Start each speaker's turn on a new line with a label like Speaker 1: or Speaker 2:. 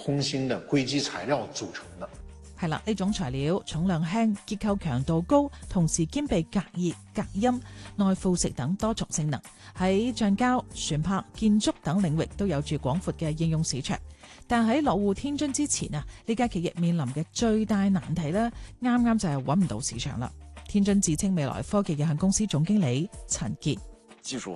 Speaker 1: 空心的硅基材料組成的。
Speaker 2: 係啦，呢種材料重量輕、結構強度高，同時兼備隔熱、隔音、耐腐蝕等多重性能，喺橡膠、船舶、建築等領域都有住廣闊嘅應用市場。但喺落戶天津之前啊，呢家企業面臨嘅最大難題呢，啱啱就係揾唔到市場啦。天津智清未來科技有限公司總經理陳傑。
Speaker 3: 技術